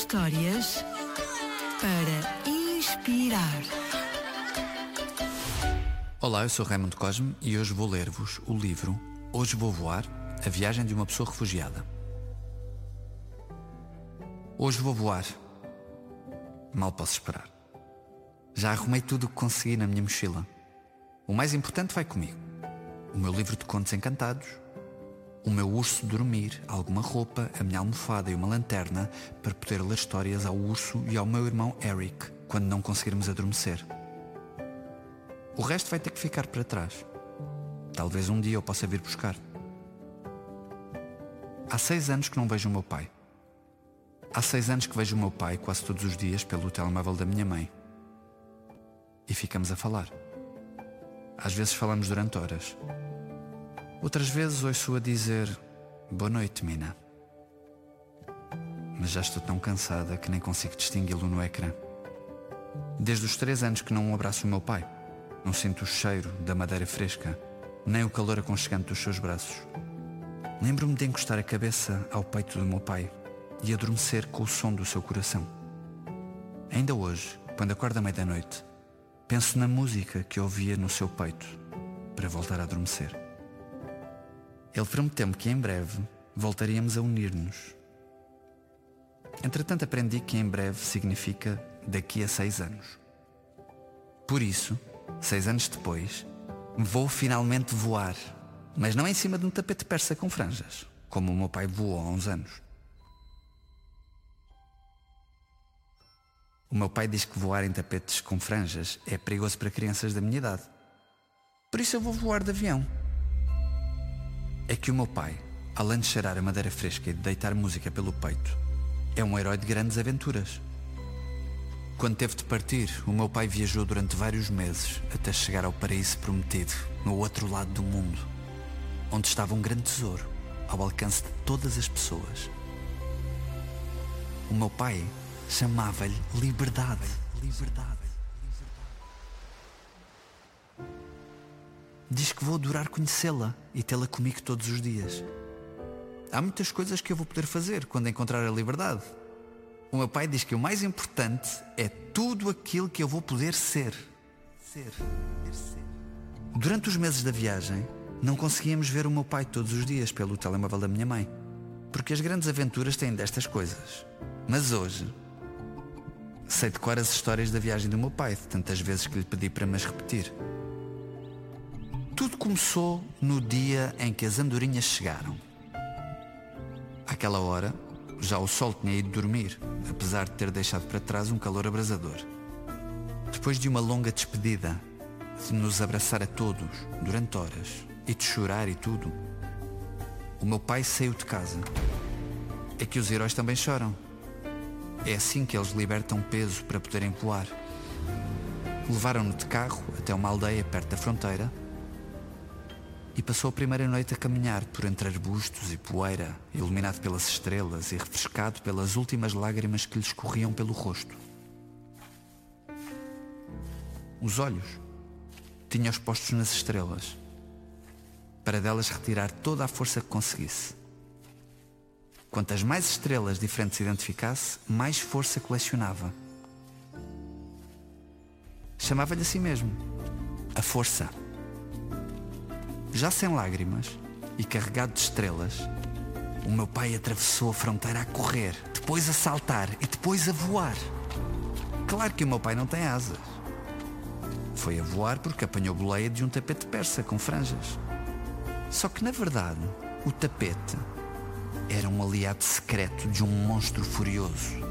Histórias para inspirar. Olá, eu sou Raimundo Cosme e hoje vou ler-vos o livro Hoje Vou Voar, a viagem de uma pessoa refugiada. Hoje vou voar. Mal posso esperar. Já arrumei tudo o que consegui na minha mochila. O mais importante vai comigo. O meu livro de contos encantados, o meu urso de dormir, alguma roupa, a minha almofada e uma lanterna para poder ler histórias ao urso e ao meu irmão Eric quando não conseguirmos adormecer. O resto vai ter que ficar para trás. Talvez um dia eu possa vir buscar. Há 6 anos que não vejo o meu pai. Há 6 anos que vejo o meu pai quase todos os dias pelo telemóvel da minha mãe. E ficamos a falar. Às vezes falamos durante horas. Outras vezes ouço-a dizer boa noite, Mina. Mas já estou tão cansada que nem consigo distingui-lo no ecrã. Desde os 3 anos que não abraço o meu pai. Não sinto o cheiro da madeira fresca, nem o calor aconchegante dos seus braços. Lembro-me de encostar a cabeça ao peito do meu pai e adormecer com o som do seu coração. Ainda hoje, quando acordo à meia-noite, penso na música que ouvia no seu peito para voltar a adormecer. Ele prometeu-me que em breve voltaríamos a unir-nos. Entretanto, aprendi que em breve significa daqui a 6 anos. Por isso, 6 anos depois, vou finalmente voar, mas não em cima de um tapete persa com franjas, como o meu pai voou há uns anos. O meu pai diz que voar em tapetes com franjas é perigoso para crianças da minha idade. Por isso eu vou voar de avião. É que o meu pai, além de cheirar a madeira fresca e de deitar música pelo peito, é um herói de grandes aventuras. Quando teve de partir, o meu pai viajou durante vários meses até chegar ao paraíso prometido, no outro lado do mundo, onde estava um grande tesouro, ao alcance de todas as pessoas. O meu pai chamava-lhe liberdade. Diz que vou adorar conhecê-la e tê-la comigo todos os dias. Há muitas coisas que eu vou poder fazer quando encontrar a liberdade. O meu pai diz que o mais importante é tudo aquilo que eu vou poder ser. Durante os meses da viagem, não conseguíamos ver o meu pai todos os dias pelo telemóvel da minha mãe, porque as grandes aventuras têm destas coisas. Mas hoje, sei de cor as histórias da viagem do meu pai, de tantas vezes que lhe pedi para me as repetir. Tudo começou no dia em que as andorinhas chegaram. Àquela hora, já o sol tinha ido dormir, apesar de ter deixado para trás um calor abrasador. Depois de uma longa despedida, de nos abraçar a todos, durante horas, e de chorar e tudo, o meu pai saiu de casa. É que os heróis também choram. É assim que eles libertam peso para poderem voar. Levaram-no de carro até uma aldeia perto da fronteira e passou a primeira noite a caminhar por entre arbustos e poeira, iluminado pelas estrelas e refrescado pelas últimas lágrimas que lhe escorriam pelo rosto. Os olhos tinha-os postos nas estrelas, para delas retirar toda a força que conseguisse. Quantas mais estrelas diferentes identificasse, mais força colecionava. Chamava-lhe assim mesmo, a força. Já sem lágrimas e carregado de estrelas, o meu pai atravessou a fronteira a correr, depois a saltar e depois a voar. Claro que o meu pai não tem asas. Foi a voar porque apanhou boleia de um tapete persa com franjas. Só que, na verdade, o tapete era um aliado secreto de um monstro furioso